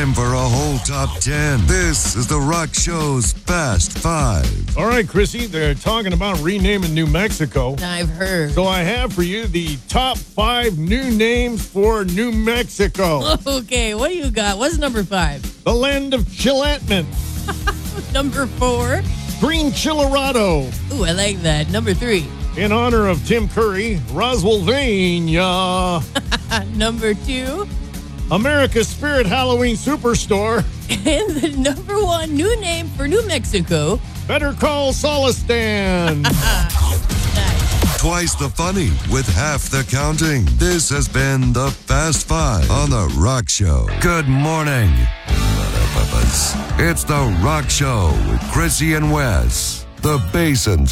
time for a whole top 10. This is the Rock Show's Fast Five. All right, Chrissy, they're talking about renaming New Mexico. I've heard. So I have for you the top 5 new names for New Mexico. Okay, what do you got? What's number 5? The land of Chillatment. Number 4? Green Chillerado. Ooh, I like that. Number 3? In honor of Tim Curry, Roswellvania. Number 2? America's Spirit Halloween Superstore. And the number 1 new name for New Mexico. Better Call Solistan. Nice. Twice the funny with half the counting. This has been the Fast Five on the Rock Show. Good morning, motherfuckers. It's the Rock Show with Chrissy and Wes. The Basins